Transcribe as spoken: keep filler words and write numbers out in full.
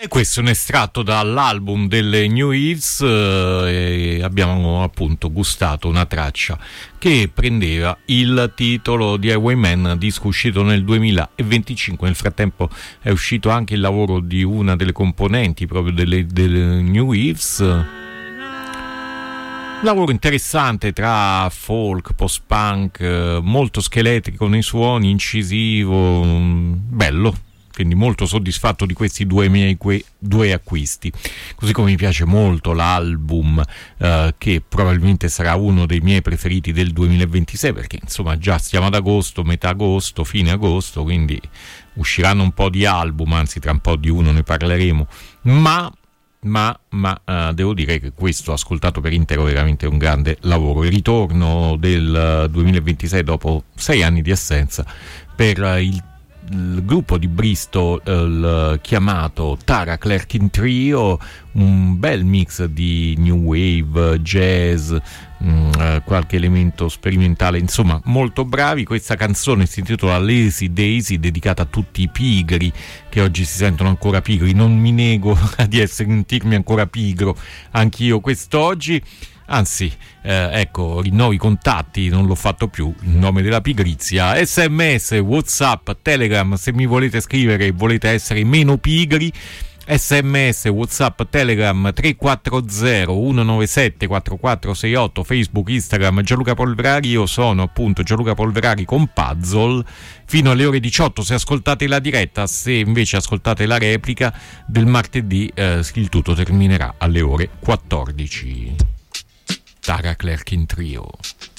E questo è un estratto dall'album delle New Eves, eh, e abbiamo appunto gustato una traccia che prendeva il titolo di Highwayman, disco uscito nel duemilaventicinque. Nel frattempo è uscito anche il lavoro di una delle componenti proprio delle, delle New Eves, un lavoro interessante tra folk, post-punk, molto scheletrico nei suoni, incisivo, bello. Quindi molto soddisfatto di questi due miei que- due acquisti, così come mi piace molto l'album eh, che probabilmente sarà uno dei miei preferiti del duemilaventisei, perché insomma già stiamo ad agosto, metà agosto, fine agosto, quindi usciranno un po' di album, anzi tra un po' di uno ne parleremo, ma ma, ma uh, devo dire che questo ascoltato per intero è veramente un grande lavoro. Il ritorno del uh, duemilaventisei dopo sei anni di assenza per uh, il il gruppo di Bristol eh, chiamato Tara Clerkin Trio, un bel mix di new wave, jazz, mh, eh, qualche elemento sperimentale, insomma molto bravi. Questa canzone si intitola Lazy Daisy, dedicata a tutti i pigri che oggi si sentono ancora pigri. Non mi nego di essere, sentirmi ancora pigro anch'io quest'oggi. Anzi, eh, ecco, rinnovo i contatti, non l'ho fatto più, in nome della pigrizia. Sms, WhatsApp, Telegram, se mi volete scrivere e volete essere meno pigri. Sms, WhatsApp, Telegram tre quattro zero uno nove sette quattro quattro sei otto, Facebook, Instagram Gianluca Polverari. Io sono appunto Gianluca Polverari con Puzzle fino alle ore diciotto se ascoltate la diretta. Se invece ascoltate la replica del martedì, eh, il tutto terminerà alle ore quattordici. Tara Clerkin Trio.